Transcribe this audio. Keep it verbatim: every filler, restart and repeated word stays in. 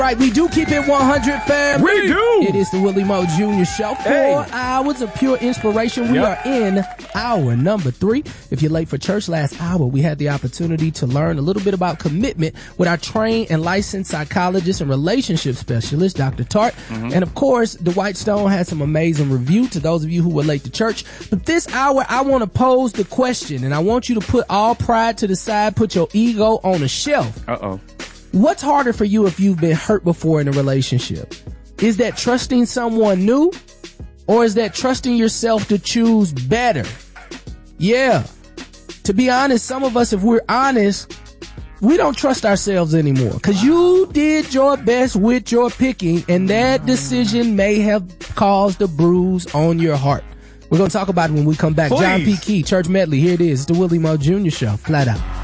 Right, we do keep it one hundred, fam. We do. It is the Willie Moe Junior Show. Four Hey. hours of pure inspiration. We Yep. are in hour number three. If you're late for church last hour, we had the opportunity to learn a little bit about commitment with our trained and licensed psychologist and relationship specialist, Doctor Tart. Mm-hmm. And of course, Dwight Stone had some amazing review to those of you who were late to church. But this hour, I want to pose the question, and I want you to put all pride to the side, put your ego on a shelf. Uh-oh. What's harder for you if you've been hurt before in a relationship? Is that trusting someone new, or is that trusting yourself to choose better? Yeah. To be honest, some of us, if we're honest, we don't trust ourselves anymore because you did your best with your picking, and that decision may have caused a bruise on your heart. We're going to talk about it when we come back. Please. John P. Key, Church Medley. Here it is. It's the Willie Moe Junior Show. Flat out.